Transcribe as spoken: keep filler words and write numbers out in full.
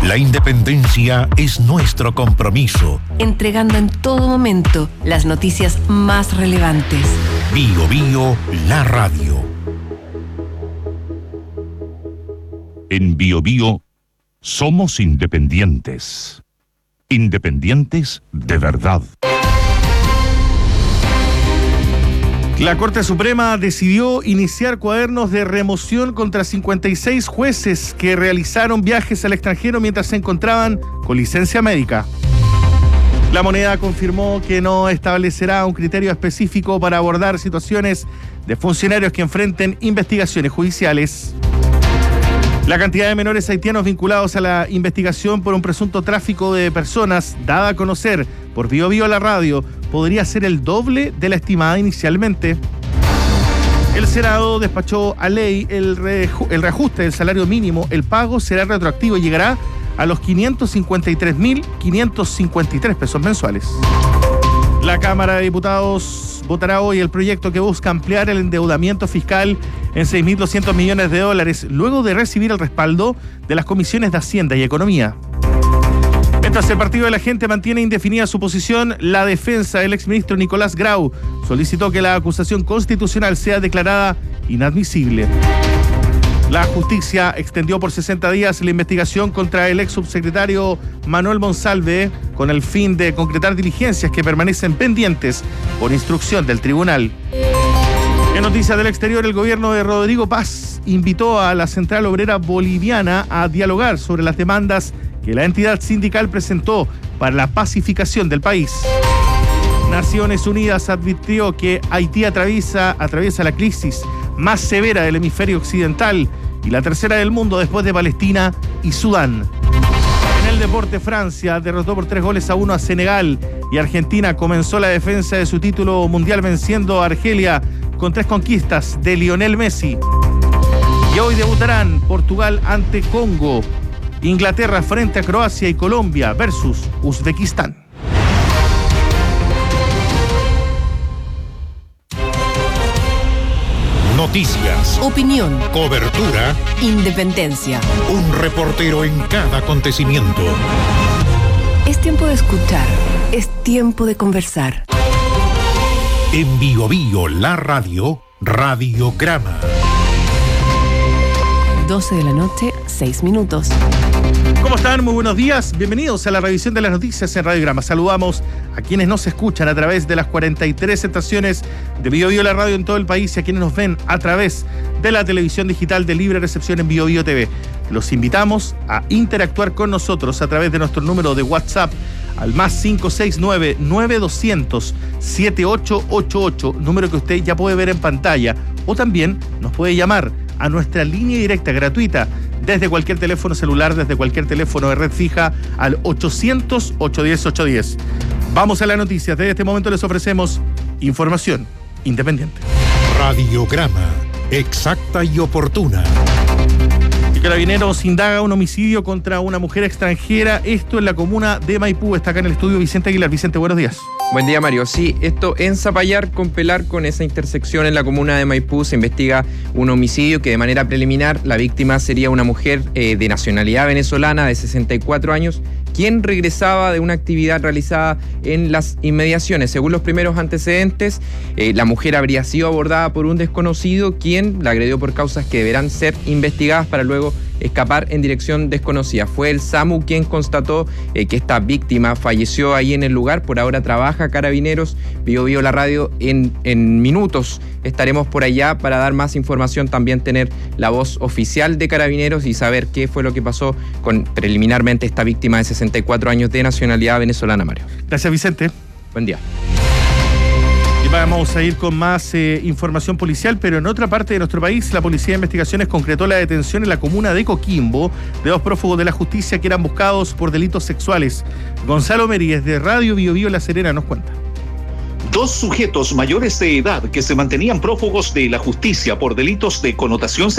La independencia es nuestro compromiso. Entregando en todo momento las noticias más relevantes. Bio Bio, la radio. En Bio Bio somos independientes. Independientes de verdad. La Corte Suprema decidió iniciar cuadernos de remoción contra cincuenta y seis jueces que realizaron viajes al extranjero mientras se encontraban con licencia médica. La Moneda confirmó que no establecerá un criterio específico para abordar situaciones de funcionarios que enfrenten investigaciones judiciales. La cantidad de menores haitianos vinculados a la investigación por un presunto tráfico de personas, dada a conocer por Bio Bio la radio, podría ser el doble de la estimada inicialmente. El Senado despachó a ley el, reju- el reajuste del salario mínimo. El pago será retroactivo y llegará a los quinientos cincuenta y tres mil quinientos cincuenta y tres pesos mensuales. La Cámara de Diputados votará hoy el proyecto que busca ampliar el endeudamiento fiscal en seis mil doscientos millones de dólares, luego de recibir el respaldo de las comisiones de Hacienda y Economía. Mientras el Partido de la Gente mantiene indefinida su posición, la defensa del exministro Nicolás Grau solicitó que la acusación constitucional sea declarada inadmisible. La justicia extendió por sesenta días la investigación contra el ex subsecretario Manuel Monsalve con el fin de concretar diligencias que permanecen pendientes por instrucción del tribunal. En noticias del exterior, el gobierno de Rodrigo Paz invitó a la Central Obrera Boliviana a dialogar sobre las demandas que la entidad sindical presentó para la pacificación del país. Naciones Unidas advirtió que Haití atraviesa, atraviesa la crisis más severa del hemisferio occidental y la tercera del mundo después de Palestina y Sudán. En el deporte, Francia derrotó por tres goles a uno a Senegal y Argentina comenzó la defensa de su título mundial venciendo a Argelia con tres conquistas de Lionel Messi. Y hoy debutarán Portugal ante Congo, Inglaterra frente a Croacia y Colombia versus Uzbekistán. Noticias, Opinión, cobertura, independencia. un reportero en cada acontecimiento. Es tiempo de escuchar. Es tiempo de conversar. En Bio Bio, la radio, Radiograma. doce de la noche, seis minutos. ¿Cómo están? Muy buenos días. Bienvenidos a la revisión de las noticias en Radiograma. Saludamos a quienes nos escuchan a través de las cuarenta y tres estaciones de Bio Bio la radio en todo el país y a quienes nos ven a través de la televisión digital de libre recepción en Bio Bio T V. Los invitamos a interactuar con nosotros a través de nuestro número de WhatsApp al más cinco seis nueve, nueve dos cero cero, siete ocho ocho ocho, número que usted ya puede ver en pantalla, o también nos puede llamar a nuestra línea directa gratuita desde cualquier teléfono celular, desde cualquier teléfono de red fija al ochocientos, ochocientos diez, ochocientos diez. Vamos a las noticias. Desde este momento les ofrecemos información independiente. Radiograma, exacta y oportuna. Y Carabineros indaga un homicidio contra una mujer extranjera, esto en la comuna de Maipú. Está acá en el estudio Vicente Aguilar. Vicente, buenos días. Buen día, Mario. Sí, esto en Zapallar con Pelar, con esa intersección en la comuna de Maipú, se investiga un homicidio que de manera preliminar la víctima sería una mujer eh, de nacionalidad venezolana de sesenta y cuatro años, quien regresaba de una actividad realizada en las inmediaciones. Según los primeros antecedentes, eh, la mujer habría sido abordada por un desconocido, quien la agredió por causas que deberán ser investigadas para luego escapar en dirección desconocida. Fue el SAMU quien constató eh, que esta víctima falleció ahí en el lugar. Por ahora trabaja Carabineros. Bio Bio la radio. En, en minutos estaremos por allá para dar más información, también tener la voz oficial de Carabineros y saber qué fue lo que pasó con preliminarmente esta víctima de sesenta y cuatro años de nacionalidad venezolana, Mario. Gracias, Vicente. Buen día. Y vamos a ir con más eh, información policial, pero en otra parte de nuestro país, la Policía de Investigaciones concretó la detención en la comuna de Coquimbo de dos prófugos de la justicia que eran buscados por delitos sexuales. Gonzalo Meríez, de Radio Bio Bio La Serena, nos cuenta. Dos sujetos mayores de edad que se mantenían prófugos de la justicia por delitos de connotación